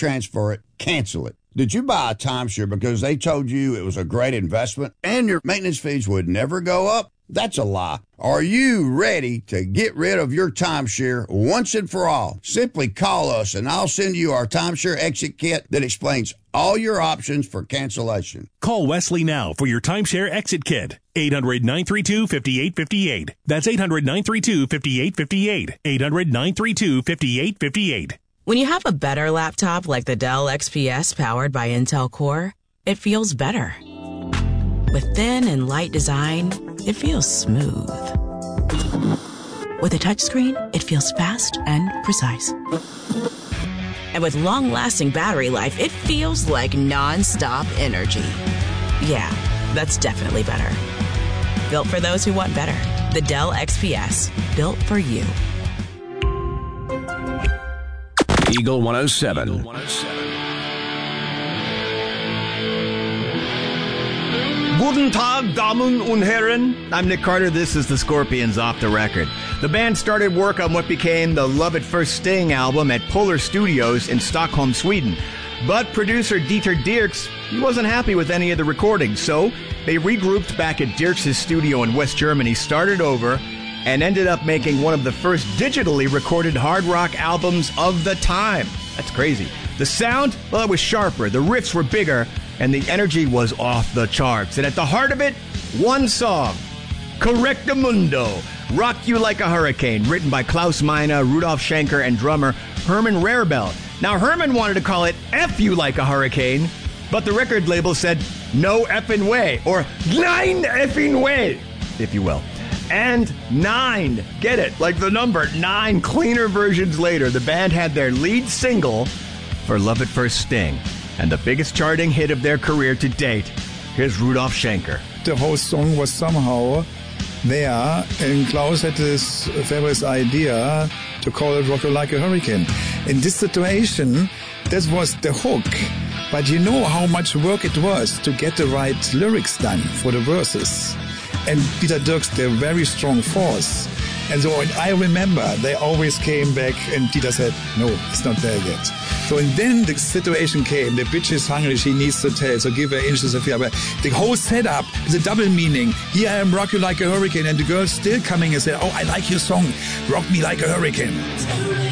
transfer it, cancel it. Did you buy a timeshare because they told you it was a great investment and your maintenance fees would never go up? That's a lie. Are you ready to get rid of your timeshare once and for all? Simply call us and I'll send you our timeshare exit kit that explains all your options for cancellation. Call Wesley now for your timeshare exit kit. 800-932-5858. That's 800-932-5858. 800-932-5858. When you have a better laptop like the Dell XPS powered by Intel Core, it feels better. With thin and light design, it feels smooth. With a touchscreen, it feels fast and precise. And with long-lasting battery life, it feels like non-stop energy. Yeah, that's definitely better. Built for those who want better. The Dell XPS. Built for you. Eagle 107. Guten Tag, Damen und Herren. I'm Nick Carter. This is the Scorpions Off the Record. The band started work on what became the Love at First Sting album at Polar Studios in Stockholm, Sweden. But producer Dieter Dierks, he wasn't happy with any of the recordings, so they regrouped back at Dierks' studio in West Germany, started over, and ended up making one of the first digitally recorded hard rock albums of the time. That's crazy. The sound, well, it was sharper, the riffs were bigger, and the energy was off the charts. And at the heart of it, one song, Correctamundo, Rock You Like a Hurricane, written by Klaus Meine, Rudolf Schenker, and drummer Herman Rarebell. Now, Herman wanted to call it F You Like a Hurricane, but the record label said, no effing way, or Nein effing way, if you will. And 9, get it, like the number 9 cleaner versions later, the band had their lead single for Love at First Sting, and the biggest charting hit of their career to date. Here's Rudolf Schenker. The whole song was somehow there, and Klaus had this fabulous idea to call it Rock You Like a Hurricane. In this situation, that was the hook. But you know how much work it was to get the right lyrics done for the verses. And Dieter Dierks, they're very strong force. And so I remember they always came back and Dieter said, no, it's not there yet. So and then the situation came, the bitch is hungry, she needs to tell, so give her inches of fear. But the whole setup is a double meaning. Here I am, rock you like a hurricane, and the girl's still coming and say, oh, I like your song, rock me like a hurricane.